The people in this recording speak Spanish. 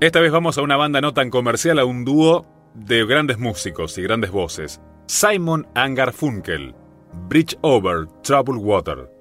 Esta vez vamos a una banda no tan comercial, a un dúo de grandes músicos y grandes voces. Simon and Garfunkel, Bridge Over Troubled Water.